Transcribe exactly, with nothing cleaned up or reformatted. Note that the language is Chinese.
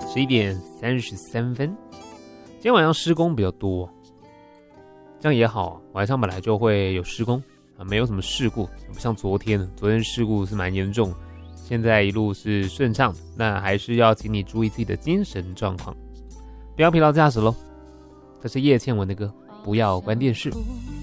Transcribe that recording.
十一点三十三分。今天晚上施工比较多，这样也好，晚上本来就会有施工啊，没有什么事故，不像昨天，昨天事故是蛮严重，现在一路是顺畅的。那还是要请你注意自己的精神状况，不要疲劳驾驶咯。这是叶倩文的歌，不要关电视。